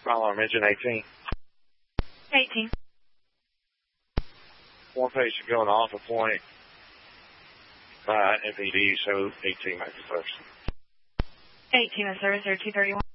Fire alarm engine 18. 18. One patient going off a point by MPD, so 18 might be first. 18 is service 231.